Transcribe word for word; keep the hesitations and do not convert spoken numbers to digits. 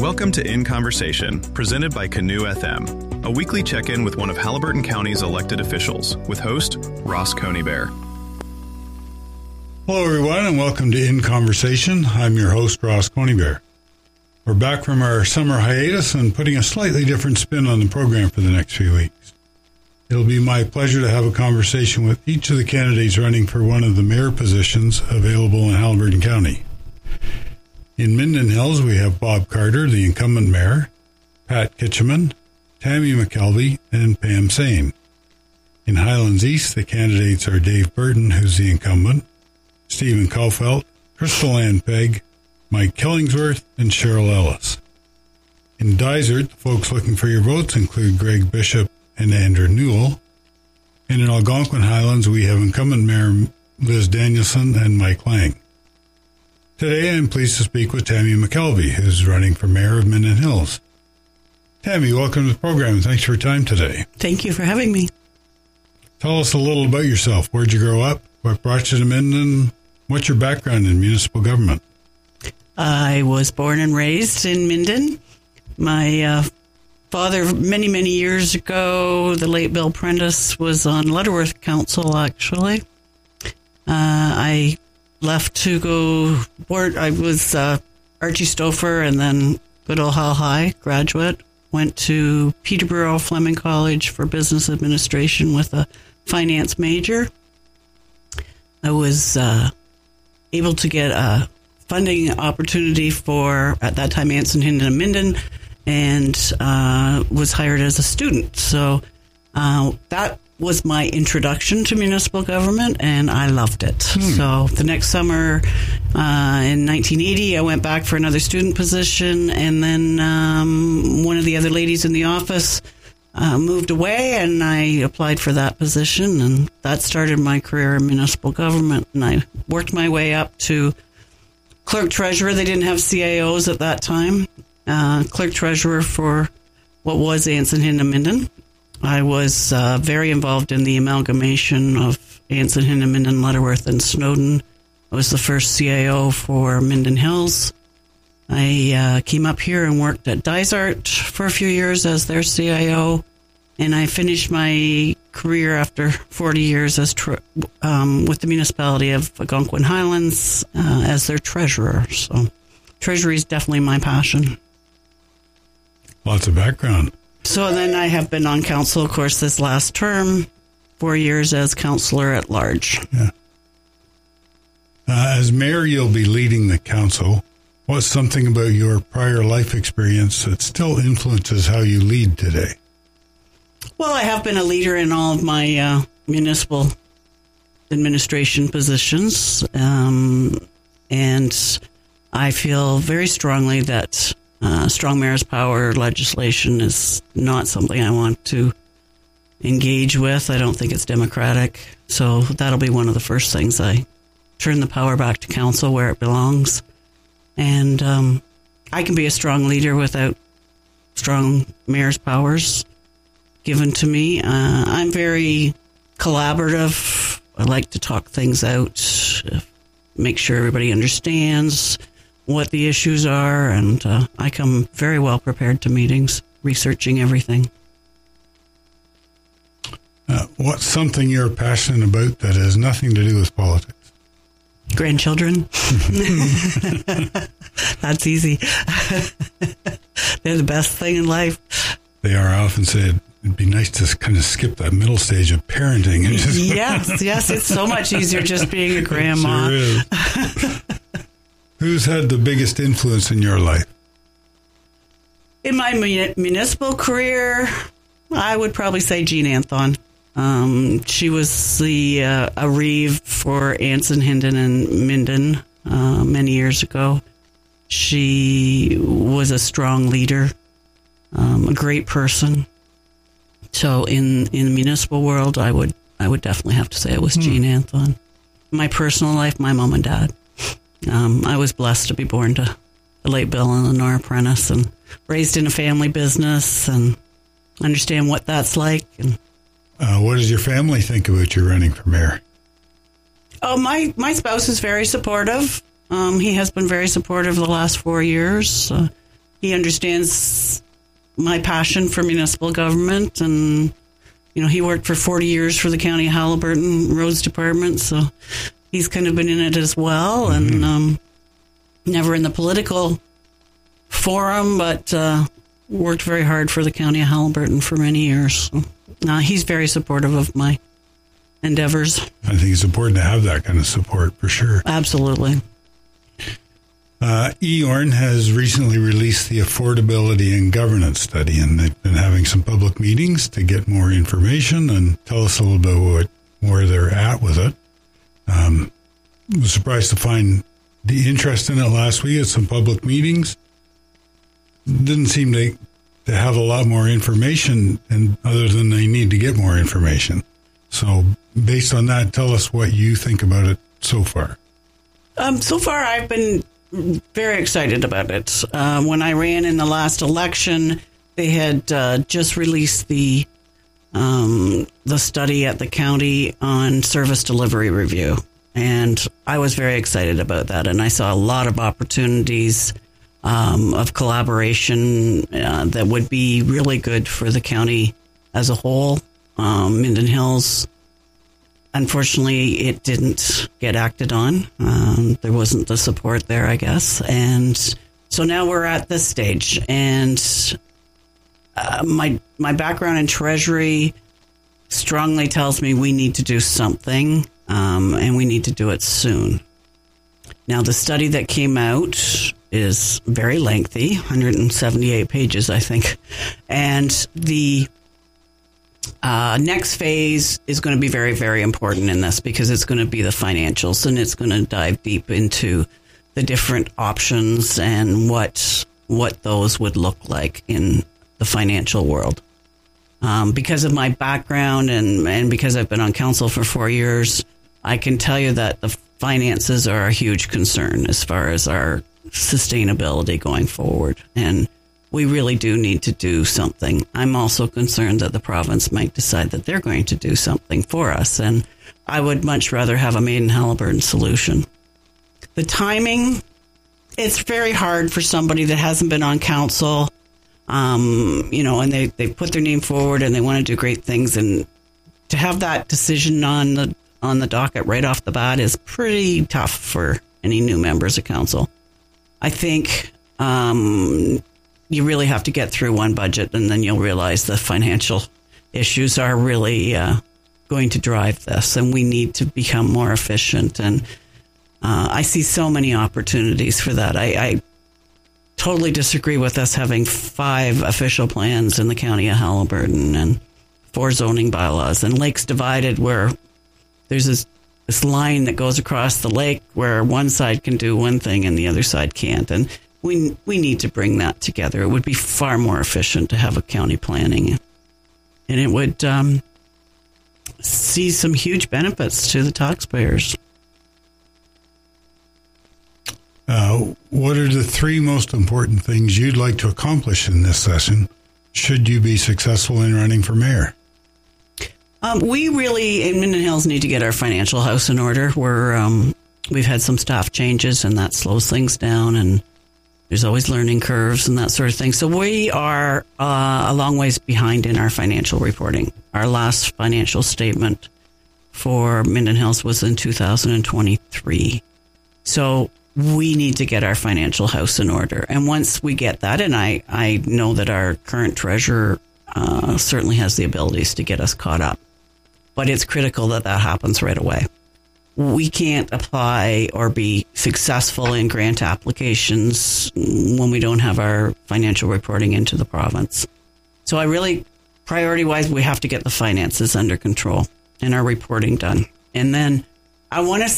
Welcome to In Conversation, presented by Canoe F M, a weekly check-in with one of Haliburton County's elected officials, with host Ross Conybeare. Hello, everyone, and welcome to In Conversation. I'm your host, Ross Conybeare. We're back from our summer hiatus and putting a slightly different spin on the program for the next few weeks. It'll be my pleasure to have a conversation with each of the candidates running for one of the mayor positions available in Haliburton County. In Minden Hills, we have Bob Carter, the incumbent mayor, Pat Kitcheman, Tammy McKelvey, and Pam Sain. In Highlands East, the candidates are Dave Burton, who's the incumbent, Stephen Caulfield, Crystal Ann Pegg, Mike Killingsworth, and Cheryl Ellis. In Dysart, the folks looking for your votes include Greg Bishop and Andrew Newell. And in Algonquin Highlands, we have incumbent Mayor Liz Danielson and Mike Lang. Today, I'm pleased to speak with Tammy McKelvey, who's running for mayor of Minden Hills. Tammy, welcome to the program. Thanks for your time today. Thank you for having me. Tell us a little about yourself. Where'd you grow up? What brought you to Minden? What's your background in municipal government? I was born and raised in Minden. My uh, father, many, many years ago, the late Bill Prentice, was on Lutterworth Council, actually. Uh, I left to go board. I was uh, Archie Stouffer and then good old Hal High graduate. Went to Peterborough Fleming College for business administration with a finance major. I was uh, able to get a funding opportunity for, at that time, Anson, Hinden, and Minden, and uh, was hired as a student. So uh, that was my introduction to municipal government, and I loved it. Hmm. So the next summer, uh, in nineteen eighty, I went back for another student position, and then um, one of the other ladies in the office uh, moved away, and I applied for that position, and that started my career in municipal government, and I worked my way up to clerk treasurer. They didn't have C A Os at that time. Uh, clerk treasurer for what was Anson, Hinden, Minden. I was uh, very involved in the amalgamation of Anson, Hinden, Minden, Lutterworth, and Snowden. I was the first C A O for Minden Hills. I uh, came up here and worked at Dysart for a few years as their C A O, and I finished my career after forty years as tre- um, with the municipality of Algonquin Highlands uh, as their treasurer. So treasury is definitely my passion. Lots of background. So then I have been on council, of course, this last term, four years as councillor at large. Yeah. Uh, as mayor, you'll be leading the council. What's something about your prior life experience that still influences how you lead today? Well, I have been a leader in all of my uh, municipal administration positions, um, and I feel very strongly that uh, strong mayor's power legislation is not something I want to engage with. I don't think it's democratic, so that'll be one of the first things. I turn the power back to council where it belongs, and um, I can be a strong leader without strong mayor's powers given to me. Uh, I'm very collaborative. I like to talk things out, make sure everybody understands what the issues are, and uh, I come very well prepared to meetings, researching everything. Uh, what's something you're passionate about that has nothing to do with politics? Grandchildren. That's easy. They're the best thing in life. They are. I often say it'd be nice to kind of skip that middle stage of parenting. And just yes, yes, it's so much easier just being a grandma. Sure is. Who's had the biggest influence in your life? In my mun- municipal career, I would probably say Jean Anthon. Um, she was the uh, a reeve for Anson, Hinden, and Minden uh, many years ago. She was a strong leader, um, a great person. So in, in the municipal world, I would I would definitely have to say it was hmm. Jean Anthon. In my personal life, my mom and dad. Um, I was blessed to be born to the late Bill and Lenore Prentice and raised in a family business and understand what that's like. And uh, what does your family think about you running for mayor? Oh, my, my spouse is very supportive. Um, he has been very supportive the last four years. Uh, he understands my passion for municipal government, and you know, he worked for forty years for the County of Haliburton Roads Department, so he's kind of been in it as well, mm-hmm. and um, never in the political forum, but uh, worked very hard for the County of Haliburton for many years. So, uh, he's very supportive of my endeavors. I think it's important to have that kind of support, for sure. Absolutely. Uh, E O R N has recently released the Affordability and Governance Study, and they've been having some public meetings to get more information and tell us a little bit what, where they're at with it. Um, I was surprised to find the interest in it last week at some public meetings. Didn't seem to, to have a lot more information, and other than they need to get more information. So based on that, tell us what you think about it so far. Um, so far, I've been very excited about it. Uh, when I ran in the last election, they had uh, just released the um, the study at the county on service delivery review. And I was very excited about that. And I saw a lot of opportunities um, of collaboration uh, that would be really good for the county as a whole. Um, Minden Hills, unfortunately, it didn't get acted on. Um, there wasn't the support there, I guess. And so now we're at this stage. And uh, my my background in Treasury strongly tells me we need to do something, um, and we need to do it soon. Now, the study that came out is very lengthy, one hundred seventy-eight pages, I think. And the Uh, next phase is going to be very, very important in this, because it's going to be the financials, and it's going to dive deep into the different options and what what those would look like in the financial world. Um, because of my background and, and because I've been on council for four years, I can tell you that the finances are a huge concern as far as our sustainability going forward. And we really do need to do something. I'm also concerned that the province might decide that they're going to do something for us, and I would much rather have a Made in Haliburton solution. The timing, it's very hard for somebody that hasn't been on council, um, you know, and they, they put their name forward and they want to do great things, and to have that decision on the on the docket right off the bat is pretty tough for any new members of council. I think um you really have to get through one budget, and then you'll realize the financial issues are really uh, going to drive this, and we need to become more efficient. And uh, I see so many opportunities for that. I, I totally disagree with us having five official plans in the County of Haliburton and four zoning bylaws, and lakes divided where there's this, this line that goes across the lake where one side can do one thing and the other side can't. And We we need to bring that together. It would be far more efficient to have a county planning, and it would um, see some huge benefits to the taxpayers. Uh, what are the three most important things you'd like to accomplish in this session, should you be successful in running for mayor? Um, we really, in Minden Hills, need to get our financial house in order. We're um, we've had some staff changes, and that slows things down, and there's always learning curves and that sort of thing. So we are uh, a long ways behind in our financial reporting. Our last financial statement for Minden Hills was in two thousand twenty-three. So we need to get our financial house in order. And once we get that, and I, I know that our current treasurer uh, certainly has the abilities to get us caught up, but it's critical that that happens right away. We can't apply or be successful in grant applications when we don't have our financial reporting into the province. So I really, priority-wise, we have to get the finances under control and our reporting done. And then I want to